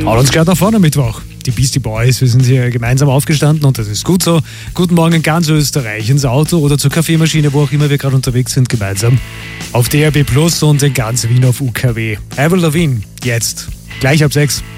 Und uns gehört nach vorne Mittwoch. Die Beastie Boys, wir sind hier gemeinsam aufgestanden und das ist gut so. Guten Morgen in ganz Österreich, ins Auto oder zur Kaffeemaschine, wo auch immer wir gerade unterwegs sind, gemeinsam. Auf DRB Plus und in ganz Wien auf UKW. Avril Lavigne, jetzt, gleich ab 6.